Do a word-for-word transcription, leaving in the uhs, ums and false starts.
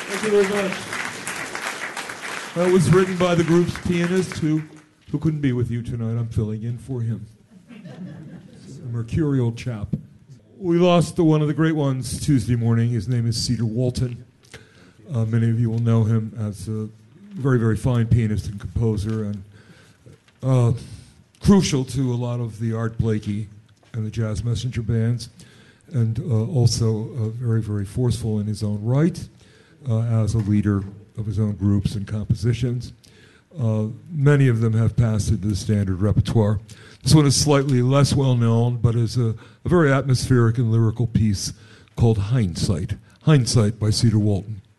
Thank you very much. That was written by the group's pianist who, who couldn't be with you tonight. I'm filling in for him. A mercurial chap. We lost the, one of the great ones Tuesday morning. His name is Cedar Walton. Uh, many of you will know him as a very, very fine pianist and composer, and uh, crucial to a lot of the Art Blakey and the Jazz Messenger bands, and uh, also uh, very, very forceful in his own right uh, as a leader of his own groups and compositions. Uh, many of them have passed into the standard repertoire. This one is slightly less well known, but is a, a very atmospheric and lyrical piece called Hindsight. Hindsight by Cedar Walton.